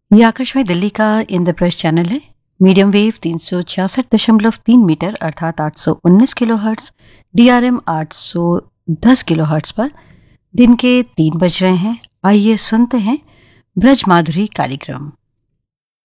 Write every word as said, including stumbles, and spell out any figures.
ये आकाशवाणी दिल्ली का इंद्रप्रस्थ चैनल है। मीडियम वेव तीन सौ छियासठ दशमलव तीन मीटर अर्थात आठ सौ उन्नीस kilo hertz, D R M आठ सौ दस किलो हर्ट्स पर दिन के तीन बज रहे हैं। आइए सुनते हैं ब्रज माधुरी कार्यक्रम।